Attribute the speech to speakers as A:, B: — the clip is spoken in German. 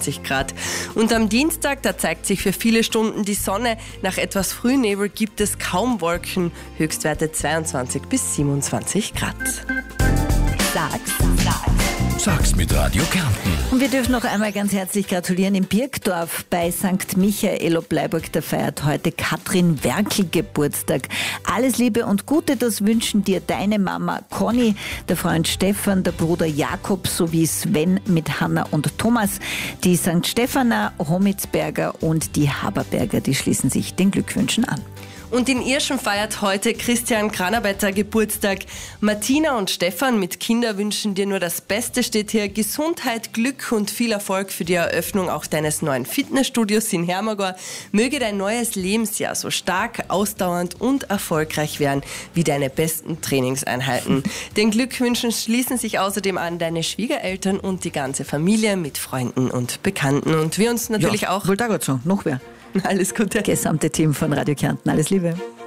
A: 24 Grad. Und am Dienstag, da zeigt sich für viele Stunden die Sonne. Nach etwas Frühnebel gibt es kaum Wolken. Höchstwerte 22 bis 27 Grad.
B: Sag's mit Radio Kärnten.
C: Und wir dürfen noch einmal ganz herzlich gratulieren. In Birkdorf bei St. Michael ob Bleiburg, da feiert heute Katrin Werkl Geburtstag. Alles Liebe und Gute, das wünschen dir deine Mama Conny, der Freund Stefan, der Bruder Jakob sowie Sven mit Hanna und Thomas. Die St. Stephaner, Homitzberger und die Haberberger, die schließen sich den Glückwünschen an.
A: Und in Irschen feiert heute Christian Granabetter Geburtstag. Martina und Stefan mit Kinder wünschen dir nur das Beste, steht hier. Gesundheit, Glück und viel Erfolg für die Eröffnung auch deines neuen Fitnessstudios in Hermagor. Möge dein neues Lebensjahr so stark, ausdauernd und erfolgreich werden wie deine besten Trainingseinheiten. Den Glückwünschen schließen sich außerdem an deine Schwiegereltern und die ganze Familie mit Freunden und Bekannten. Und wir uns natürlich auch...
C: Wollte auch gerade sagen, noch wer?
A: Alles Gute.
C: Gesamte Team von Radio Kärnten, alles Liebe.